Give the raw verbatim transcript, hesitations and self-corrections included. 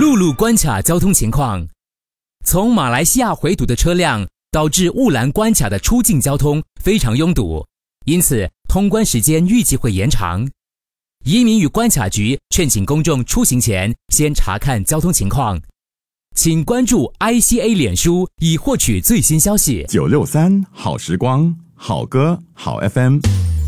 陆路关卡交通情况。从马来西亚回堵的车辆导致雾兰关卡的出境交通非常拥堵，因此通关时间预计会延长。移民与关卡局劝请公众出行前先查看交通情况。请关注 I C A 脸书以获取最新消息。 九六三好时光，好歌好 F M。